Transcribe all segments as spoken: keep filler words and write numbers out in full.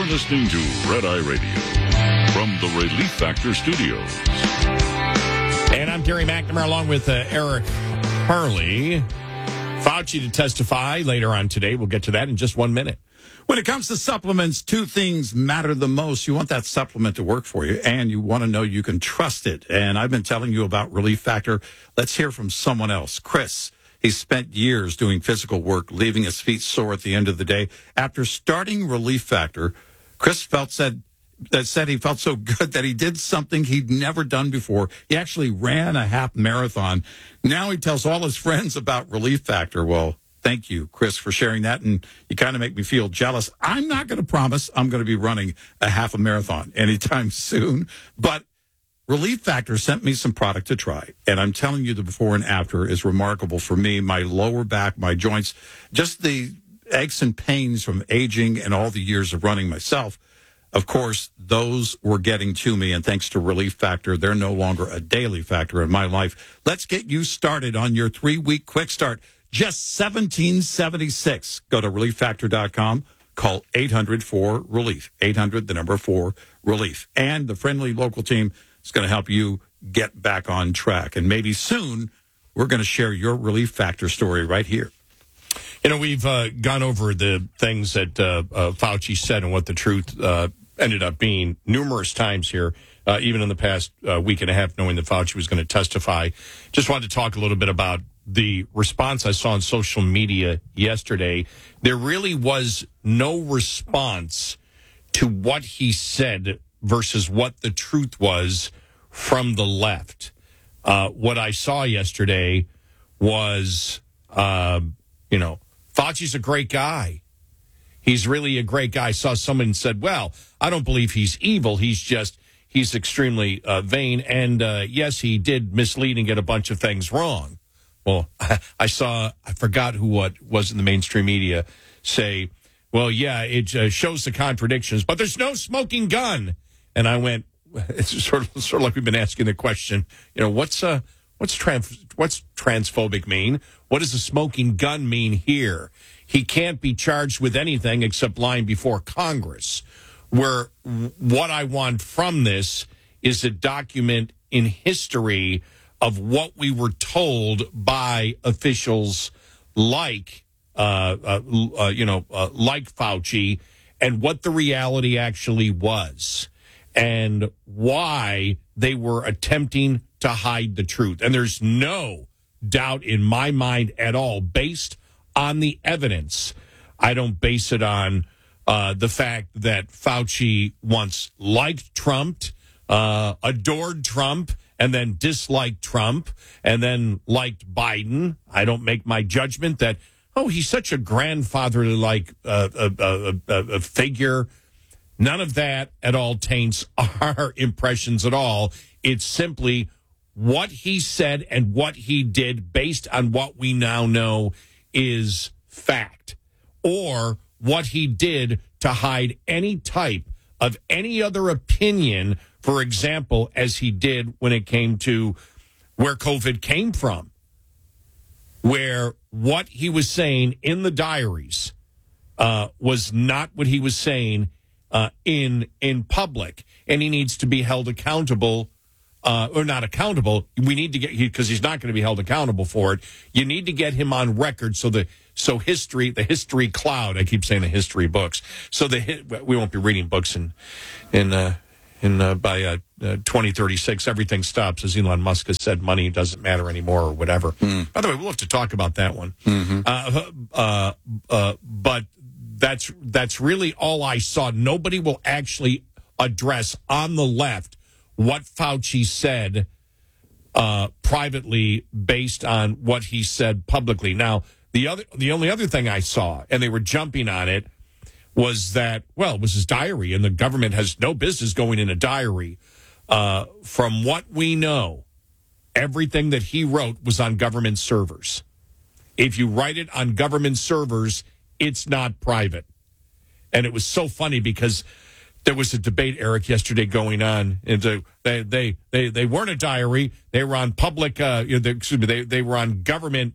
You're listening to Red Eye Radio from the Relief Factor Studios. And I'm Gary McNamara along with uh, Eric Harley. Fauci to testify later on today. We'll get to that in just one minute. When it comes to supplements, two things matter the most. You want that supplement to work for you, and you want to know you can trust it. And I've been telling you about Relief Factor. Let's hear from someone else. Chris, he's spent years doing physical work, leaving his feet sore at the end of the day. After starting Relief Factor, Chris felt said that said he felt so good that he did something he'd never done before. He actually ran a half marathon. Now he tells all his friends about Relief Factor. Well, thank you, Chris, for sharing that. And you kind of make me feel jealous. I'm not going to promise I'm going to be running a half a marathon anytime soon. But Relief Factor sent me some product to try. And I'm telling you, the before and after is remarkable for me. My lower back, my joints, just the aches and pains from aging and all the years of running myself. Of course, those were getting to me, and thanks to Relief Factor, they're no longer a daily factor in my life. Let's get you started on your three-week quick start. Just seventeen seventy-six. Go to relief factor dot com. Call eight hundred four relief. eight hundred, the number four, relief. And the friendly local team is going to help you get back on track. And maybe soon, we're going to share your Relief Factor story right here. You know, we've uh, gone over the things that uh, uh, Fauci said and what the truth uh, ended up being numerous times here, uh, even in the past uh, week and a half, knowing that Fauci was going to testify. Just wanted to talk a little bit about the response I saw on social media yesterday. There really was no response to what he said versus what the truth was from the left. Uh, what I saw yesterday was, uh, you know, Fauci's a great guy. He's really a great guy. I saw someone said, well, I don't believe he's evil. He's just, he's extremely uh, vain. And uh, yes, he did mislead and get a bunch of things wrong. Well, I saw, I forgot who what was in the mainstream media say, well, yeah, it uh, shows the contradictions, but there's no smoking gun. And I went, it's sort of sort of like we've been asking the question, you know, what's uh, what's trans what's transphobic mean? What does a smoking gun mean here? He can't be charged with anything except lying before Congress. Where what I want from this is a document in history of what we were told by officials like, uh, uh, uh, you know, uh, like Fauci, and what the reality actually was, and why they were attempting to hide the truth. And there's no doubt in my mind at all, based on the evidence. I don't base it on uh, the fact that Fauci once liked Trump, uh, adored Trump, and then disliked Trump, and then liked Biden. I don't make my judgment that, oh, he's such a grandfather-like uh, a, a, a, a figure. None of that at all taints our impressions at all. It's simply what he said and what he did based on what we now know is fact, or what he did to hide any type of any other opinion, for example, as he did when it came to where COVID came from, where what he was saying in the diaries uh, was not what he was saying uh, in in public, and he needs to be held accountable, uh, or not accountable. We need to get, because he's not going to be held accountable for it. You need to get him on record so the so history, the history cloud. I keep saying the history books. So the we won't be reading books in in. Uh, In, uh, by uh, uh, twenty thirty-six, everything stops. As Elon Musk has said, money doesn't matter anymore or whatever. Mm. By the way, we'll have to talk about that one. Mm-hmm. Uh, uh, uh, but that's that's really all I saw. Nobody will actually address on the left what Fauci said uh, privately based on what he said publicly. Now, the other, the only other thing I saw, and they were jumping on it, was that, well, it was his diary, and the government has no business going in a diary. Uh, from what we know, everything that he wrote was on government servers. If you write it on government servers, it's not private. And it was so funny because there was a debate, Eric, yesterday going on. And they they they they weren't a diary. They were on public. Uh, you know, they, excuse me. They they were on government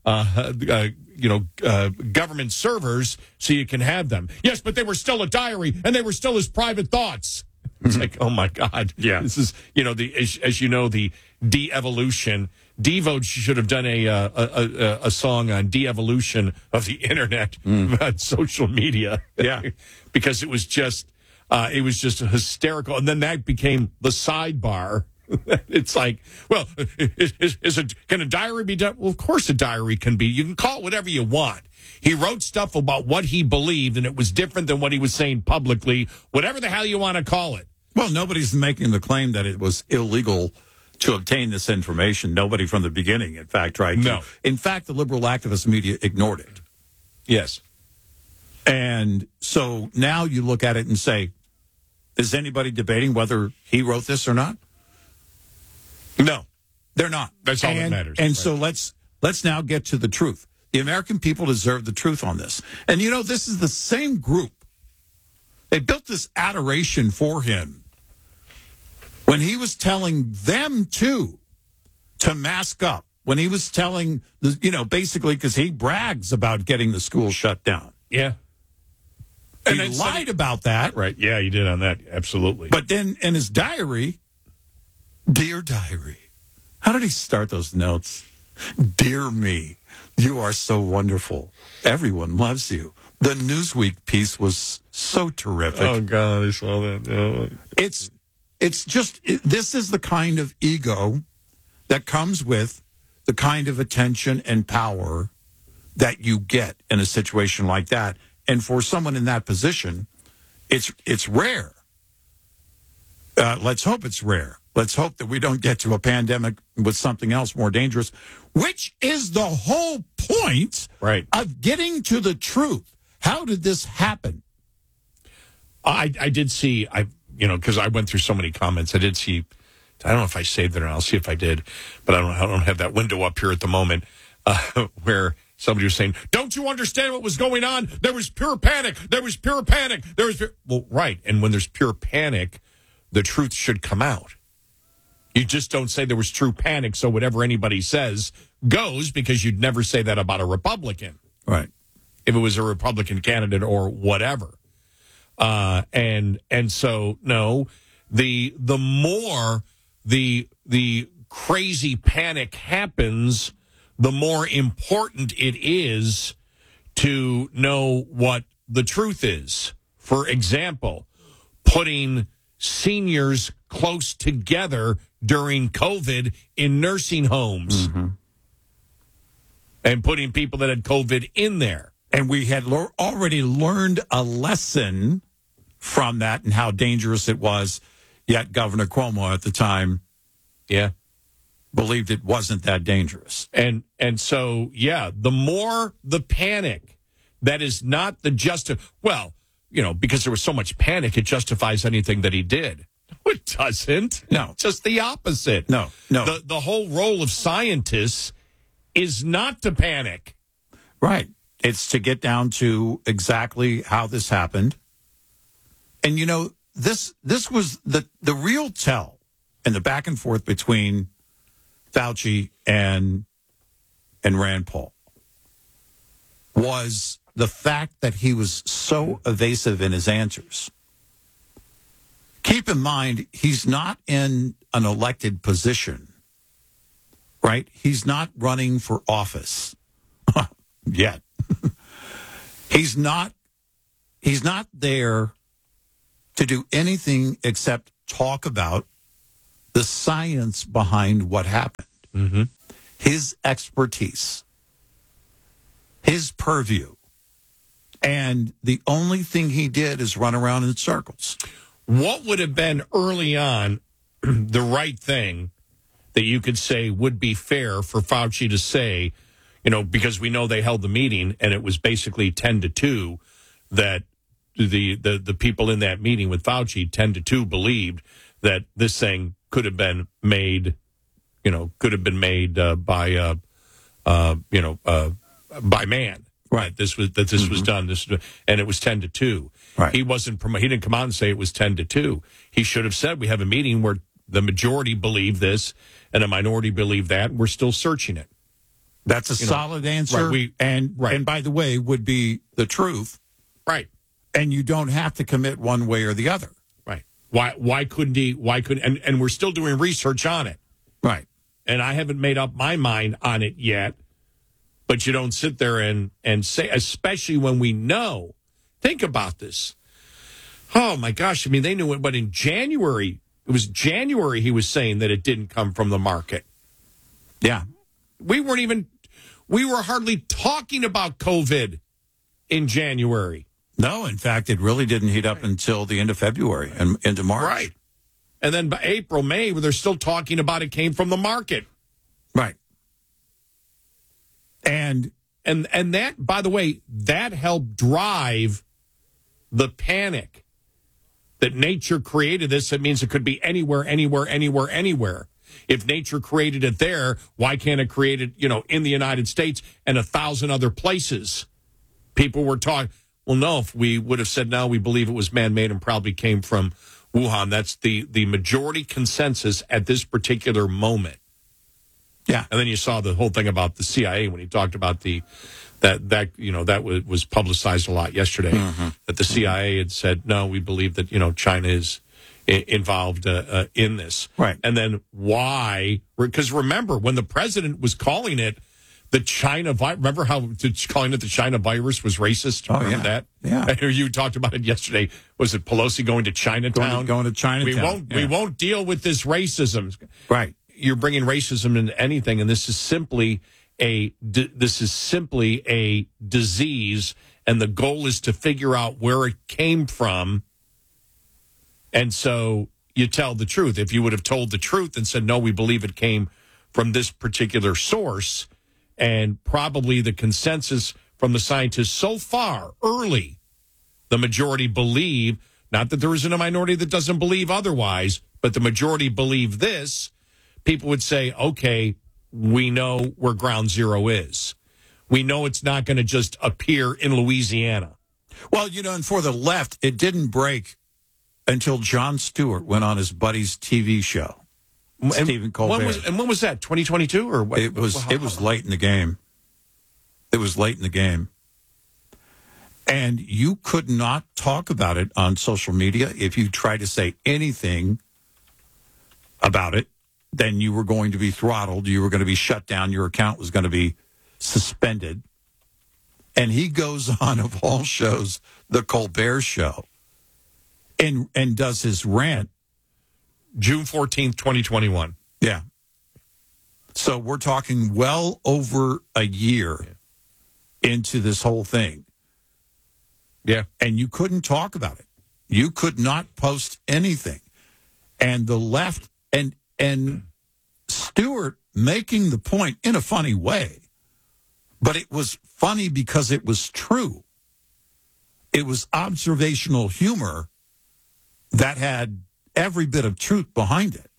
uh, uh, you know, uh, government servers so you can have them. Yes, but they were still a diary, and they were still his private thoughts. It's like, oh my God. Yeah. This is, you know, the as, as you know, the de-evolution. Devo should have done a uh, a, a, a song on de-evolution of the internet, mm. on social media. Yeah. Because it was just, uh, it was just hysterical. And then that became the sidebar. It's like, well, is, is, is it, can a diary be done? Well, of course a diary can be. You can call it whatever you want. He wrote stuff about what he believed, and it was different than what he was saying publicly, whatever the hell you want to call it. Well, nobody's making the claim that it was illegal to obtain this information. Nobody from the beginning, in fact, right? No. In fact, the liberal activist media ignored it. Yes. And so now you look at it and say, is anybody debating whether he wrote this or not? No. They're not. That's all and, that matters. And right. so let's let's now get to the truth. The American people deserve the truth on this. And, you know, this is the same group. They built this adoration for him when he was telling them, too, to mask up. When he was telling, the, you know, basically because he brags about getting the school shut down. Yeah. And And he then lied about that. Right. Yeah, you did on that. Absolutely. But then in his diary, dear diary, how did he start those notes? Dear me, you are so wonderful. Everyone loves you. The Newsweek piece was so terrific. Oh, God, I saw that. Oh. It's, it's just, it, this is the kind of ego that comes with the kind of attention and power that you get in a situation like that. And for someone in that position, it's it's rare. Uh, let's hope it's rare. Let's hope that we don't get to a pandemic with something else more dangerous, which is the whole point right. of getting to the truth. How did this happen? I, I did see, I you know, because I went through so many comments, I did see, I don't know if I saved it or not. I'll see if I did, but I don't, I don't have that window up here at the moment uh, where somebody was saying, don't you understand what was going on? There was pure panic. There was pure panic. There was pure... Well, right. And when there's pure panic, the truth should come out. You just don't say there was true panic, so whatever anybody says goes, because you'd never say that about a Republican. Right. If it was a Republican candidate or whatever. Uh, and and so, no, the the more the the crazy panic happens, the more important it is to know what the truth is. For example, putting seniors close together during COVID in nursing homes mm-hmm. and putting people that had COVID in there. And we had lo- already learned a lesson from that and how dangerous it was, yet Governor Cuomo at the time yeah, believed it wasn't that dangerous. And and so, yeah, the more the panic, that is not the justi- well, you know, because there was so much panic, it justifies anything that he did. No, it doesn't. No. Just the opposite. No, no. The, the whole role of scientists is not to panic. Right. It's to get down to exactly how this happened. And, you know, this this was the, the real tell in the back and forth between Fauci and and Rand Paul was the fact that he was so evasive in his answers. Keep in mind, he's not in an elected position, right? He's not running for office yet. He's not he's not there to do anything except talk about the science behind what happened. Mm-hmm. His expertise, his purview. And the only thing he did is run around in circles. What would have been early on the right thing that you could say would be fair for Fauci to say, you know, because we know they held the meeting and it was basically ten to two that the, the, the people in that meeting with Fauci, ten to two, believed that this thing could have been made, you know, could have been made uh, by, uh, uh, you know, uh, by man. Right. That this was that this Mm-hmm. was done. This and it was ten to two. Right. He wasn't. Prom- he didn't come out and say it was ten to two. He should have said we have a meeting where the majority believe this and a minority believe that. And we're still searching it. That's a You know, solid answer. right, we- and right. and by the way, would be the truth. Right. And you don't have to commit one way or the other. Right. Why why couldn't he why couldn't and, and we're still doing research on it. Right. And I haven't made up my mind on it yet. But you don't sit there and, and say, especially when we know. Think about this. Oh my gosh. I mean, they knew it, but in January, it was January he was saying that it didn't come from the market. Yeah. We weren't even we were hardly talking about COVID in January. No, in fact, it really didn't heat up until the end of February and into March. Right. And then by April, May, they're still talking about it came from the market. Right. And and and that, by the way, that helped drive the panic that nature created this. It means it could be anywhere, anywhere, anywhere, anywhere. If nature created it there, why can't it create it, you know, in the United States and a thousand other places? People were talking, well, no, if we would have said, no, we believe it was man-made and probably came from Wuhan. That's the, the majority consensus at this particular moment. yeah. And then you saw the whole thing about the C I A when he talked about the that that you know that was, was publicized a lot yesterday. Mm-hmm. That the C I A had said no, we believe that you know China is I- involved uh, uh, in this. Right. And then why? Because remember when the president was calling it the China virus. Remember how calling it the China virus was racist? Oh, remember yeah. that? Yeah. I hear you talked about it yesterday. Was it Pelosi going to Chinatown? Going to, going to Chinatown. We won't. Yeah. We won't deal with this racism. Right. You're bringing racism into anything, and this is simply a this is simply a disease, and the goal is to figure out where it came from. And so you tell the truth. If you would have told the truth and said, no, we believe it came from this particular source, and probably the consensus from the scientists so far early, the majority believe, not that there isn't a minority that doesn't believe otherwise, but the majority believe this. People would say, okay, we know where ground zero is. We know it's not going to just appear in Louisiana. Well, you know, and for the left, it didn't break until Jon Stewart went on his buddy's T V show, And Stephen Colbert. When was, and when was that? twenty twenty-two or what? It was. How- It was late in the game. It was late in the game, and you could not talk about it on social media. If you tried to say anything about it, then you were going to be throttled. You were going to be shut down. Your account was going to be suspended. And he goes on, of all shows, the Colbert Show, and and does his rant. June fourteenth, twenty twenty-one. Yeah. So we're talking well over a year into this whole thing. Yeah. And you couldn't talk about it. You could not post anything. And the left and and Stewart making the point in a funny way, but it was funny because it was true. It was observational humor that had every bit of truth behind it.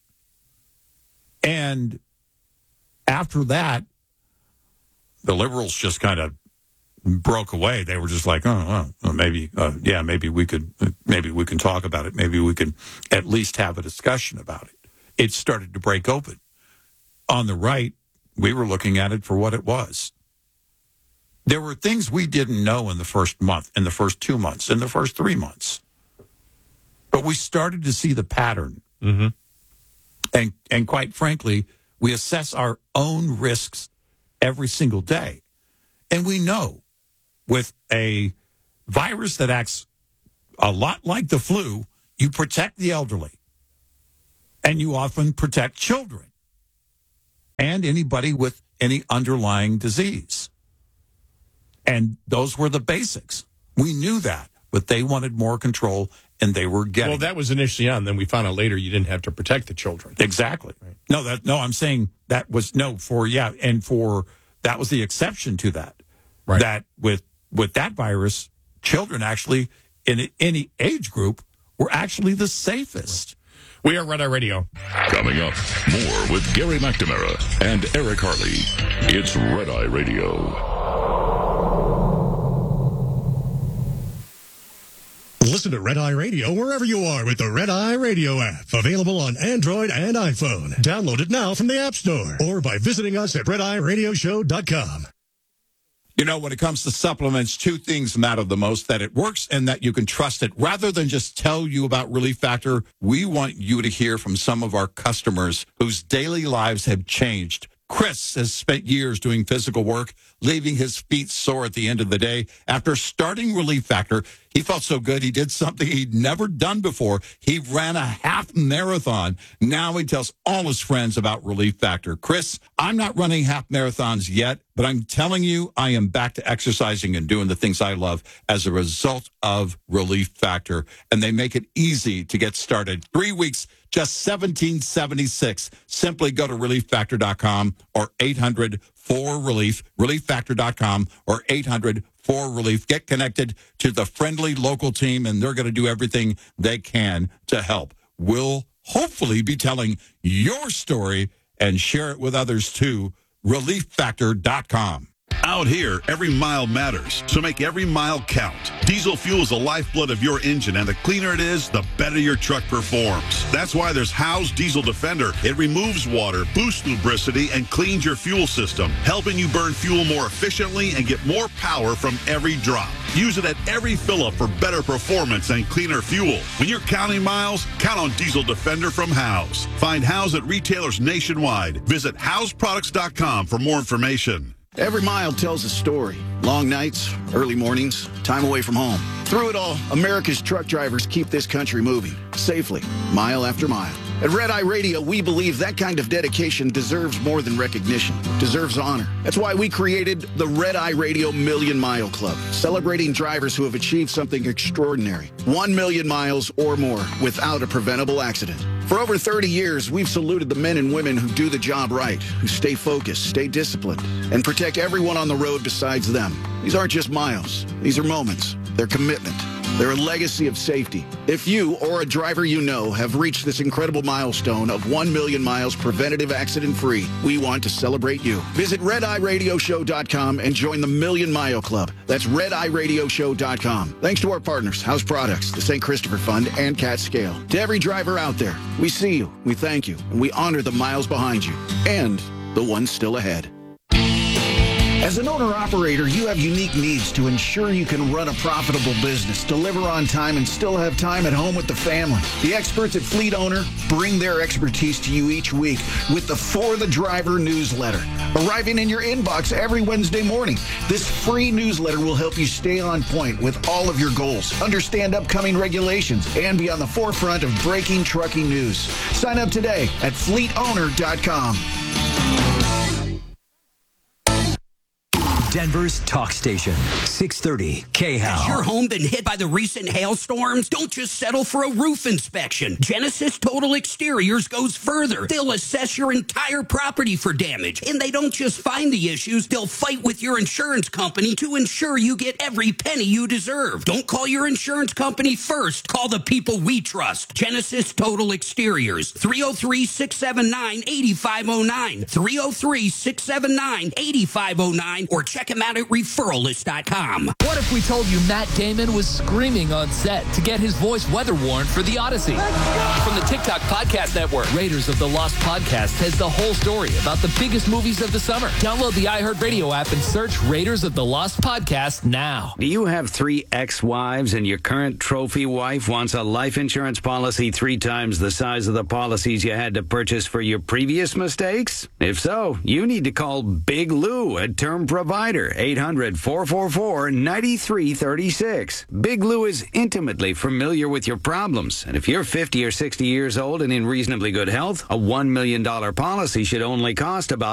And after that, the liberals just kind of broke away. They were just like, oh, oh maybe, uh, yeah, maybe we could, maybe we can talk about it. Maybe we can at least have a discussion about it. It started to break open. On the right, we were looking at it for what it was. There were things we didn't know in the first month, in the first two months, in the first three months. But we started to see the pattern. Mm-hmm. And and quite frankly, we assess our own risks every single day. And we know with a virus that acts a lot like the flu, you protect the elderly. And you often protect children and anybody with any underlying disease. And those were the basics. We knew that, but they wanted more control, and they were getting Well, that was initially on. Then we found out later you didn't have to protect the children. Exactly. Right. No, that no, I'm saying that was no for yeah, and for that was the exception to that. Right. That with with that virus, children actually in any age group were actually the safest. We are Red Eye Radio. Coming up, more with Gary McNamara and Eric Harley. It's Red Eye Radio. Listen to Red Eye Radio wherever you are with the Red Eye Radio app. Available on Android and iPhone. Download it now from the App Store or by visiting us at red eye radio show dot com. You know, when it comes to supplements, two things matter the most, that it works and that you can trust it. Rather than just tell you about Relief Factor, we want you to hear from some of our customers whose daily lives have changed. Chris has spent years doing physical work, leaving his feet sore at the end of the day. After starting Relief Factor, he felt so good, he did something he'd never done before. He ran a half marathon. Now he tells all his friends about Relief Factor. Chris, I'm not running half marathons yet, but I'm telling you, I am back to exercising and doing the things I love as a result of Relief Factor. And they make it easy to get started. Three weeks, just seventeen seventy-six. Simply go to relief factor dot com or eight hundred four relief, relief factor dot com or eight hundred four relief. Get connected to the friendly local team, and they're going to do everything they can to help. We'll hopefully be telling your story and share it with others too. relief factor dot com. Out here, every mile matters, so make every mile count. Diesel fuel is the lifeblood of your engine, and the cleaner it is, the better your truck performs. That's why there's Howe's Diesel Defender. It removes water, boosts lubricity, and cleans your fuel system, helping you burn fuel more efficiently and get more power from every drop. Use it at every fill-up for better performance and cleaner fuel. When you're counting miles, count on Diesel Defender from Howe's. Find Howe's at retailers nationwide. Visit Howe's Products dot com for more information. Every mile tells a story. Long nights, early mornings, time away from home. Through it all, America's truck drivers keep this country moving, safely, mile after mile. At Red Eye Radio, we believe that kind of dedication deserves more than recognition, deserves honor. That's why we created the Red Eye Radio Million Mile Club, celebrating drivers who have achieved something extraordinary. One million miles or more without a preventable accident. For over thirty years, we've saluted the men and women who do the job right, who stay focused, stay disciplined, and protect everyone on the road besides them. These aren't just miles. These are moments. They're commitment. They're a legacy of safety. If you or a driver you know have reached this incredible milestone of one million miles preventative accident-free, we want to celebrate you. Visit red eye radio show dot com and join the Million Mile Club. That's red eye radio show dot com. Thanks to our partners, House Products, the Saint Christopher Fund, and Cat Scale. To every driver out there, we see you, we thank you, and we honor the miles behind you and the ones still ahead. As an owner-operator, you have unique needs to ensure you can run a profitable business, deliver on time, and still have time at home with the family. The experts at Fleet Owner bring their expertise to you each week with the For the Driver newsletter, arriving in your inbox every Wednesday morning. This free newsletter will help you stay on point with all of your goals, understand upcoming regulations, and be on the forefront of breaking trucking news. Sign up today at fleet owner dot com. Denver's talk station, six thirty K H A L. Has your home been hit by the recent hailstorms? Don't just settle for a roof inspection. Genesis Total Exteriors goes further. They'll assess your entire property for damage. And they don't just find the issues, they'll fight with your insurance company to ensure you get every penny you deserve. Don't call your insurance company first. Call the people we trust. Genesis Total Exteriors, three oh three, six seven nine, eight five oh nine, three oh three, six seven nine, eight five oh nine, or check him out at referral list dot com. What if we told you Matt Damon was screaming on set to get his voice weather worn for The Odyssey? From the TikTok Podcast Network, Raiders of the Lost Podcast has the whole story about the biggest movies of the summer. Download the iHeartRadio app and search Raiders of the Lost Podcast now. Do you have three ex-wives and your current trophy wife wants a life insurance policy three times the size of the policies you had to purchase for your previous mistakes? If so, you need to call Big Lou at Term Provider. eight hundred, four four four, nine three three six. Big Lou is intimately familiar with your problems, and if you're fifty or sixty years old and in reasonably good health, a one million dollars policy should only cost about